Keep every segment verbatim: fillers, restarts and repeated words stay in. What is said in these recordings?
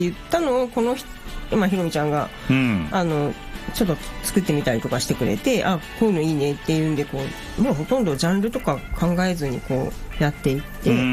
言ったのをこの人、まあ、ひろみちゃんが、うん、あのちょっと作ってみたりとかしてくれて、あこういうのいいねっていうんでこうもうほとんどジャンルとか考えずにこうやっていって、うん、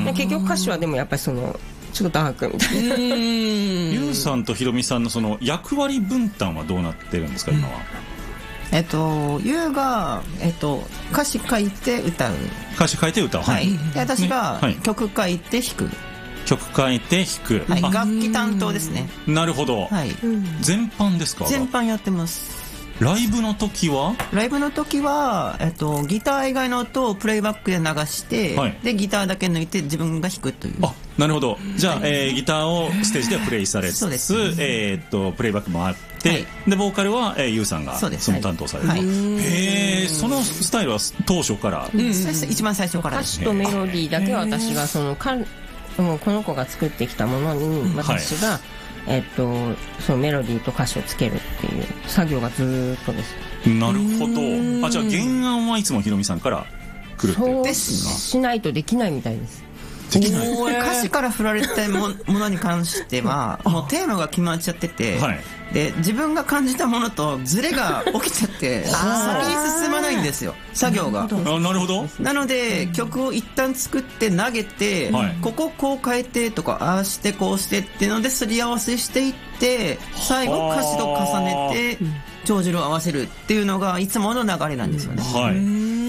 で結局歌詞はでもやっぱりそのちょっとダークみたいな。 ゆうさんとひろみさんのその役割分担はどうなってるんですか今は。 えっと、ゆうが、えっと、歌詞書いて歌う。 歌詞書いて歌う。 はい。で、私が曲書いて弾く。 曲書いて弾く。 はい。楽器担当ですね。 なるほど。 はい。 全般ですか？ 全般やってます。 ライブの時はライブの時は、えっと、ギター以外の音をプレイバックで流して、はい、で、ギターだけ抜いて自分が弾くという。 あ、なるほど。じゃあ、はい、えー、ギターをステージでプレイされつつ、えー、っと、プレイバックもあって、はい、で、ボーカルは、えー、ゆうさんがその担当される。はい、へー、そのスタイルは当初から、うん、 一番最初からです。歌詞とメロディーだけは私が、その、かもうこの子が作ってきたものに、私が、はい、えっと、そのメロディーと歌詞をつけるっていう作業がずーっとです。 なるほど。あ、じゃあ原案はいつもひろみさんから来るってそうしないとできないみたいです。 できない。 歌詞から振られたものに関してはもうテーマが決まっちゃってて、はい、で自分が感じたものとズレが起きちゃって先に進まないんですよ作業が。 あ、なるほど。 なので曲を一旦作って投げて、はい、こここう変えてとかああしてこうしてっていうのですり合わせしていって最後歌詞と重ねて帳尻を合わせるっていうのがいつもの流れなんですよね。 はい。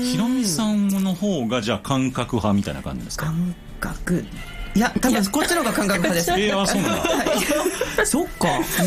ひろみさんの方がじゃあ感覚派みたいな感じですか？ 感覚、いや多分こっちの方が感覚派です。 えー、あ、そうなんだ。 はい、そっか。うん。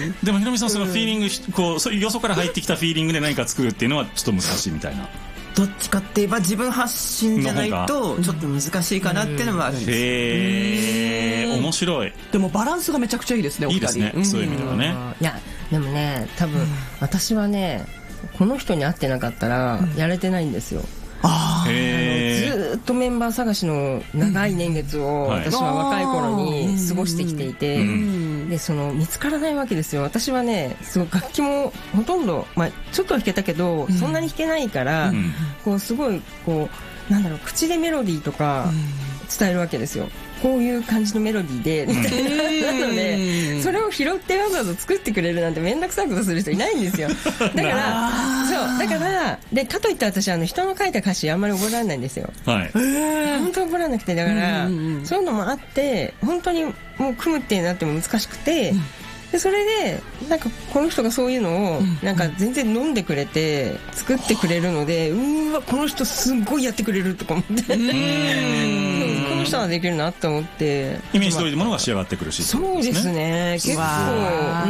でもひろみさんそのフィーリング、こうそういうよそから入ってきたフィーリングで何か作るっていうのはちょっと難しいみたいな。 どっちかって言えば自分発信じゃないとちょっと難しいかなっていうのはあるんです。 へー、面白い。 でもバランスがめちゃくちゃいいですね。 いいですね、そういう意味ではね。 いやでもね多分私はねこの人に会ってなかったらやれてないんですよ。あへずーっとメンバー探しの長い年月を私は若い頃に過ごしてきていて、でその見つからないわけですよ。私はねすごい楽器もほとんど、まあ、ちょっとは弾けたけど、うん、そんなに弾けないから、うん、こうすごいこうなんだろう口でメロディーとか伝えるわけですよ。こういう感じのメロディーでみたいななのでそれを拾ってわざわざ作ってくれるなんて面倒くさいことする人いないんですよ。だからそうだからでかといって私あの人の書いた歌詞あんまり覚えられないんですよ。はい。本当覚えられなくてだからそういうのもあって本当にもう組むってなっても難しくて。うんでそれでなんかこの人がそういうのをなんか全然飲んでくれて作ってくれるので、うわこの人すごいやってくれるとか思ってこの人はできるなと思ってイメージ通りのものが仕上がってくるし、 そうですね結構、うん、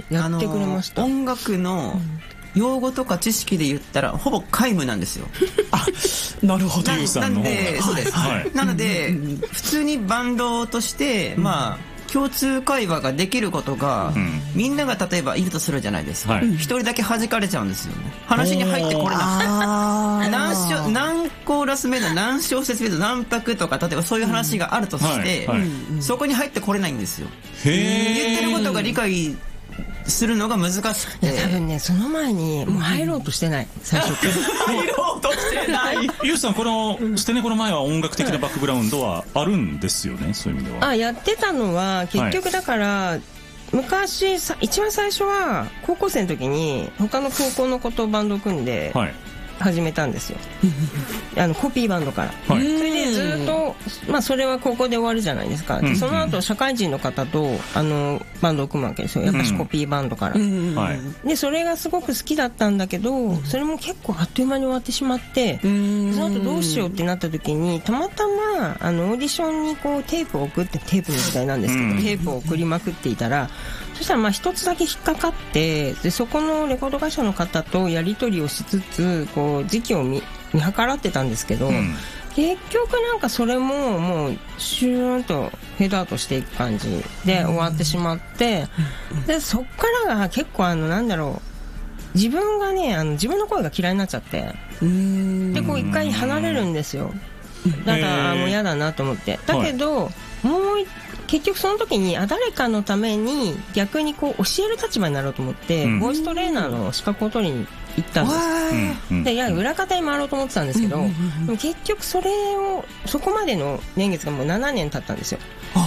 やってくれました。 音楽の用語とか知識で言ったらほぼ皆無なんですよ。 あ、なるほど。 なんでそうです、はい、なので普通にバンドとしてまあ共通会話ができることが、うん、みんなが例えばいるとするじゃないですか。一、はい、人だけ弾かれちゃうんですよね。話に入ってこれなくて何小何コーラス目の何小節目の何拍とか例えばそういう話があるとして、うんはいはい、そこに入ってこれないんですよ。へ言ってることが理解するのが難しくて多分ねその前にもう入ろうとしてない、うん、最初から入ろうとしてないゆうさんこの捨て猫の前は音楽的なバックグラウンドはあるんですよね。そういう意味ではあやってたのは結局だから、はい、昔さ一番最初は高校生の時に他の高校の子とバンドを組んで、はい始めたんですよあのコピーバンドから、はい、それでずっと、まあ、それは高校で終わるじゃないですか、うん、でその後社会人の方とあのバンドを組むわけですよやっぱしコピーバンドから、うんでそれがすごく好きだったんだけど、うん、それも結構あっという間に終わってしまって、うん、その後どうしようってなった時にたまたまあのオーディションにこうテープを送ってテープの時代なんですけど、うん、テープを送りまくっていたらそしたらまあ一つだけ引っかかってでそこのレコード会社の方とやり取りをしつつこう時期を 見, 見計らってたんですけど、うん、結局なんかそれももうシューンとフェードアウトしていく感じで終わってしまって、うん、でそっからが結構あのなんだろう自分がねあの自分の声が嫌いになっちゃってでこう一回離れるんですよ。だからもう嫌だなと思ってだけど、はい、もう結局その時にあ誰かのために逆にこう教える立場になろうと思って、うん、ボイストレーナーの資格を取りに行ったんです、うん、でいや裏方に回ろうと思ってたんですけど、うん、でも結局それをそこまでの年月がもうななねん経ったんですよ。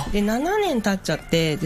でななねん経っちゃってで